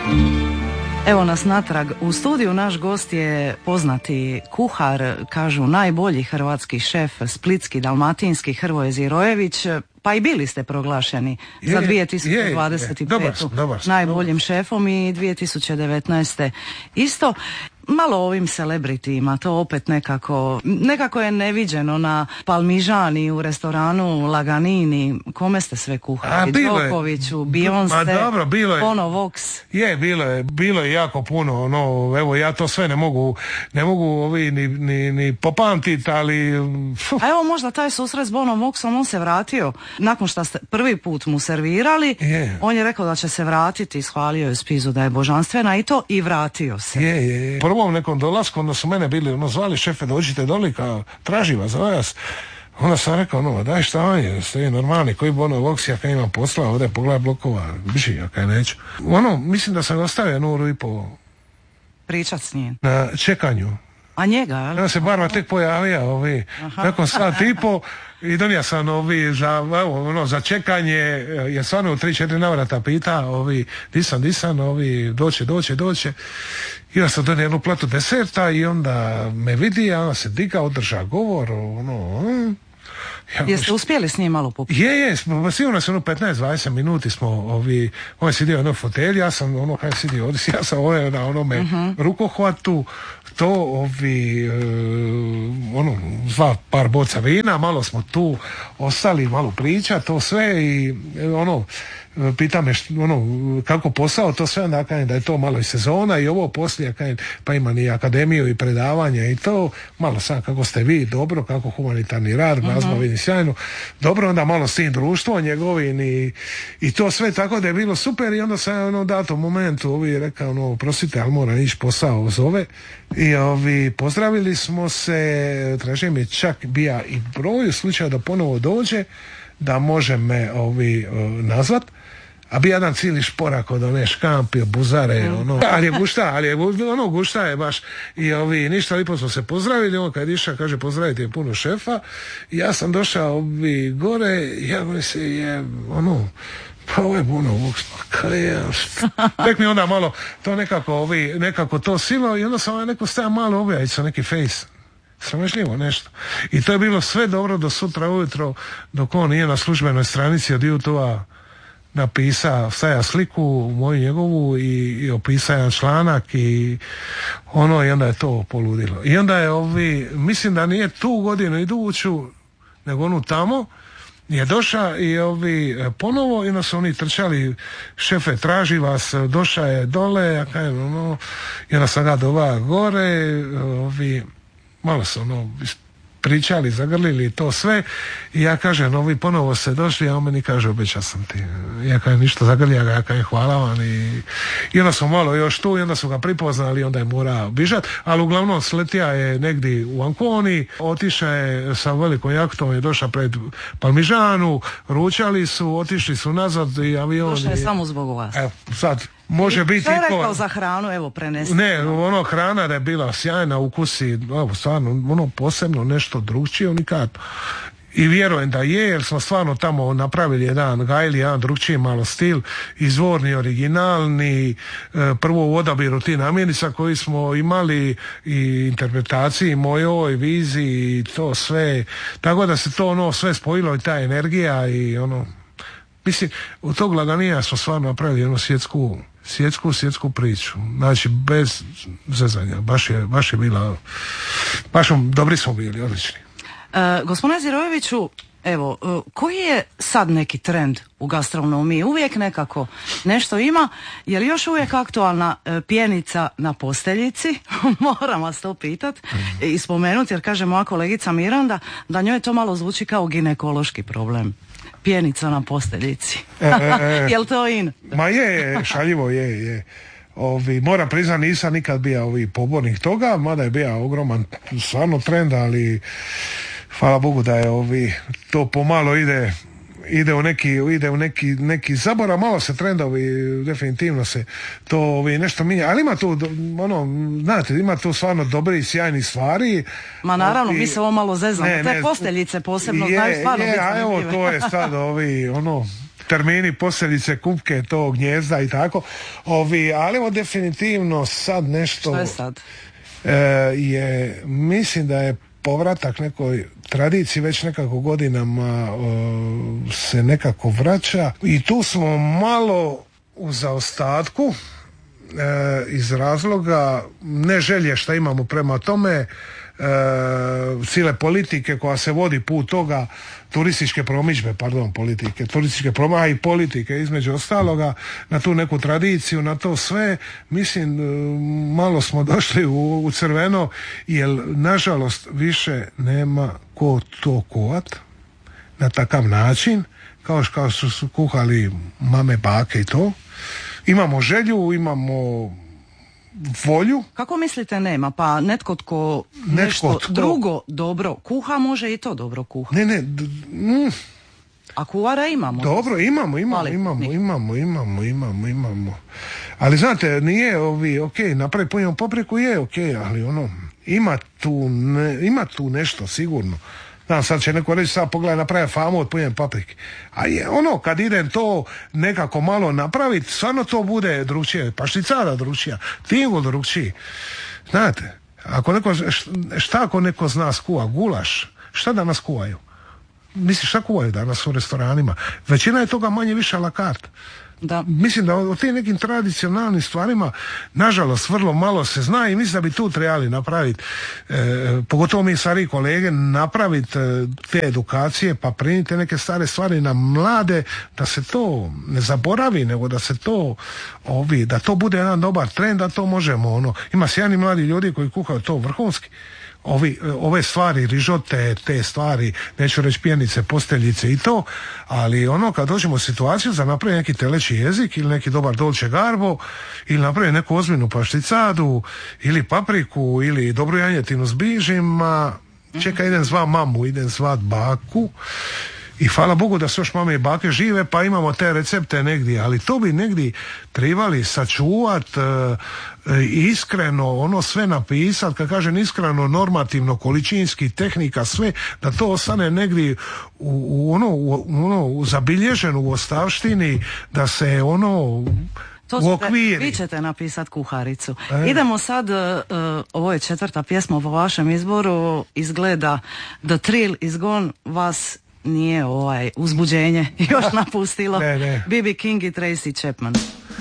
Evo nas natrag. U studiju naš gost je poznati kuhar, kažu najbolji hrvatski šef, splitski, dalmatinski, Hrvoje Zirojević. Pa i bili ste proglašeni za 2025. najboljim šefom i 2019. isto. Malo ovim celebritima, to opet nekako je neviđeno na Palmižani, u restoranu Laganini. Kome ste sve kuhali? Đokoviću, Beyoncé, Bono Vox. Bilo je jako puno, evo ja to sve ne mogu ni popamtiti, ali... A evo možda taj susret s Bonom Voxom, on se vratio, nakon što ste prvi put mu servirali, on je rekao da će se vratiti, ishvalio je spizu da je božanstvena i to, i vratio se. Prvom nekom dolasku, onda su mene bili zvali, šefe, dođite doli, kao traži vas za vas. Onda sam rekao, daj šta vam je, ste normalni, koji Bono Vox, ja kad imam posla, ovdje pogledaj blokova, biši, ja kaj neću. Mislim da sam ga ostavio 1,5 pričat s njim na čekanju. A njega, jel? Ja se barva tek pojavio, nakon sat i po, i donio sam za čekanje, jer stvarno u 3-4 navrata pita, disan, doće. I ja sam donio jednu platu deserta i onda me vidi, a onda se diga, održa govor, Jeste uspjeli s njim malo popiti? Sigurno se 15-20 minuti smo, on je sidio u jednoj fotelji, ja sam sidio ovdje, ja sam na onome rukohvatu, to dva par boca vina, malo smo tu ostali, malo priča, to sve i pita me kako posao, to sve, onda da je to malo i sezona i ovo poslije, pa ima i akademiju i predavanja i to, malo sam kako ste vi, dobro, kako humanitarni rad, glazba vidi sjajno, dobro, onda malo s tim društvom njegovim i to sve, tako da je bilo super. I onda sam u datom momentu rekao, prosite, ali moram ići, posao zove, i pozdravili smo se, traži mi čak bija i broj u slučaju da ponovo dođe, da može me nazvat. A bi jedan cijeli šporak od one škampio, buzare, ali je gušta je baš. I ništa, lipo smo se pozdravili, on kad išao, kaže, pozdravite je puno šefa. I ja sam došao gore, ja mi se je, pa ovo je Bono Vox, tek mi onda malo to nekako to silo i onda sam neko staja malo objavica, neki face. Sramešljivo nešto. I to je bilo sve dobro do sutra ujutro, dok on nije na službenoj stranici od YouTube-a staja sliku moju njegovu i opisao jedan članak i onda je to poludilo. I onda je mislim da nije tu godinu iduću, nego onu tamo, je došao i ponovo, i onda su oni trčali, šefe, traži vas, došao je dole, i onda sam ga doveo gore, malo su pričali, zagrlili to sve i ja kažem, ovi ponovo se došli, a on meni kaže, obeća sam ti. Ja kažem, ništa, zagrlja ga, ja kažem, hvala vam i onda su malo još tu i onda su ga pripoznali i onda je morao bižat, ali uglavnom sletija je negdje u Anconi, otišao je sa velikom jahtom, je došao pred Palmižanu, ručali su, otišli su nazad i avion. Došao je samo zbog vas. Evo, sad može biti. Što je rekao za hranu, evo prenesti. Ne, hrana da je bila sjajna, ukusi, stvarno, posebno nešto drugčije, nikad. I vjerujem da je, jer smo stvarno tamo napravili gajili jedan drugčiji malo stil, izvorni, originalni, prvo u odabiru ti namirnica koji smo imali i interpretaciji mojoj, viziji i to sve, tako da se to sve spojilo i ta energija i mislim, od tog Laganija smo stvarno napravili jednu svjetsku priču. Znači, bez zezanja. Baš je bila, dobri smo bili, odlični. Gospodine Zirojeviću, evo, koji je sad neki trend u gastronomiji? Uvijek nekako nešto ima. Je li još uvijek aktualna pjenica na posteljici? Moram vas to pitat i spomenuti, jer kaže moja kolegica Miranda da njoj to malo zvuči kao ginekološki problem. Pjenica na posteljici. Jel to in? Ma je, šaljivo je. Moram priznati, nisam nikad bio pobornik toga, mada je bio ogroman stvarno trend, ali hvala Bogu da je to pomalo ide u neki zaborav, malo se trendovi, definitivno se to nešto minja, ali ima tu znate, ima tu stvarno dobri i sjajni stvari. Ma naravno, mi se ovo malo zezamo, te posteljice posebno znaju stvarno biti zanimljive. Evo, to je sad termini posljedice kupke tog gnjezda i tako. Ali evo definitivno sad nešto... Što je sad? Mislim da je povratak nekoj tradiciji već nekako godinama se nekako vraća i tu smo malo u zaostatku iz razloga ne želje što imamo prema tome, cijele politike koja se vodi put toga, turističke politike između ostaloga, na tu neku tradiciju, na to sve, mislim malo smo došli u crveno, jer nažalost više nema ko to kuvat na takav način kao što su kuhali mame, bake i to. Imamo želju, imamo volju. Kako mislite nema? Pa netko tko nešto drugo dobro kuha, može i to dobro kuha. A kuvara imamo. Dobro, imamo. Ali znate, nije napravi punjenu papriku je ali ima tu nešto sigurno. Sad će neko reći, sad pogledaj, napravi famu od punjene paprike. A je kad idem to nekako malo napraviti, stvarno to bude drugčije, pašticada drugčija, tingo drugčiji. Znate, ako neko zna skuva gulaš, šta danas kuvaju? Misliš, šta kuvaju danas u restoranima? Većina je toga manje više a la carte. Da. Mislim da o tim nekim tradicionalnim stvarima nažalost vrlo malo se zna i mislim da bi tu trebali napraviti, pogotovo mi stariji kolege, napraviti te edukacije pa prenijeti neke stare stvari na mlade, da se to ne zaboravi, nego da se to da to bude jedan dobar trend, da to možemo ima sjajni mladi ljudi koji kuhaju to vrhunski. Ove stvari, rižote, te stvari, neću reći pjenice, posteljice i to, ali kad dođemo u situaciju za napraviti neki teleći jezik ili neki dobar dolce garbo ili napraviti neku ozbiljnu pašticadu ili papriku ili dobru janjetinu s bižima, čekaj, idem zvat mamu, idem zvat baku. I hvala Bogu da su još mame i bake žive, pa imamo te recepte negdje, ali to bi negdje trebali sačuvat, iskreno sve napisat, kad kažem iskreno, normativno, količinski, tehnika, sve, da to ostane negdje zabilježeno u ostavštini, da se vi ćete napisat kuharicu. Idemo sad, ovo je 4. pjesma po vašem izboru, izgleda The Thrill is Gone, vas nije uzbuđenje još napustilo. Ne. B.B. King i Tracy Chapman.